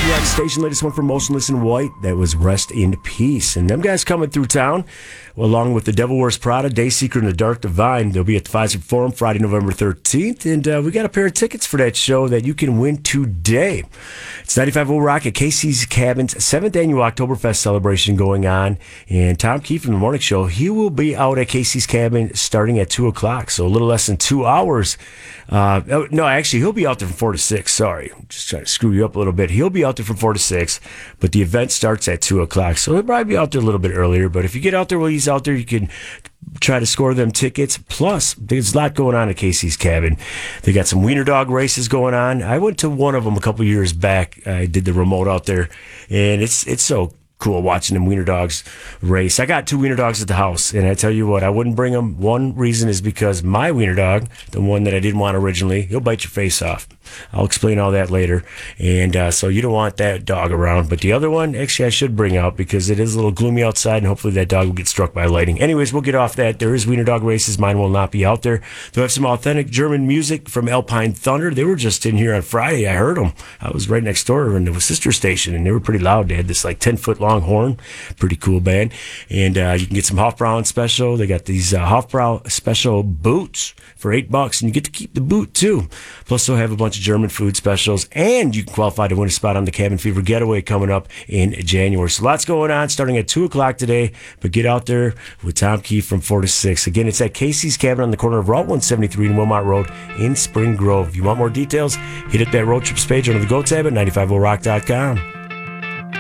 KCX station, latest one from Motionless in White. That was Rest in Peace. And them guys coming through town, along with the Devil Wears Prada, Dayseeker, and the Dark Divine. They'll be at the Pfizer Forum Friday, November 13th. And we got a pair of tickets for that show that you can win today. It's 95.0 Rock at Casey's Cabin's 7th annual Oktoberfest celebration going on. And Tom Key from the Morning Show, he will be out at Casey's Cabin starting at 2 o'clock. So a little less than 2 hours. No, actually, he'll be out there from 4 to 6. Sorry. I'm just trying to screw you up a little bit. He'll be out there from 4 to 6, but the event starts at 2 o'clock. So he'll probably be out there a little bit earlier. But if you get out there while he's out there, you can try to score them tickets. Plus, there's a lot going on at Casey's Cabin. They got some wiener dog races going on. I went to one of them a couple years back. I did the remote out there, and it's so cool watching them wiener dogs race. I got 2 wiener dogs at the house, and I tell you what, I wouldn't bring them. One reason is because my wiener dog, the one that I didn't want originally, he'll bite your face off. I'll explain all that later. And so you don't want that dog around. But the other one, actually, I should bring out because it is a little gloomy outside, and hopefully that dog will get struck by lightning. Anyways, we'll get off that. There is wiener dog races. Mine will not be out there. They'll have some authentic German music from Alpine Thunder. They were just in here on Friday. I heard them. I was right next door in the sister station, and they were pretty loud. They had this like 10-foot long horn. Pretty cool band. And you can get some Hofbraun special. They got these Hofbrau special boots for $8, and you get to keep the boot too. Plus, they'll have a bunch of German food specials, and you can qualify to win a spot on the Cabin Fever Getaway coming up in January. So lots going on starting at 2 o'clock today, but get out there with Tom Key from 4 to 6. Again, it's at Casey's Cabin on the corner of Route 173 and Wilmot Road in Spring Grove. If you want more details, hit up that road trips page under the Go tab at 950rock.com.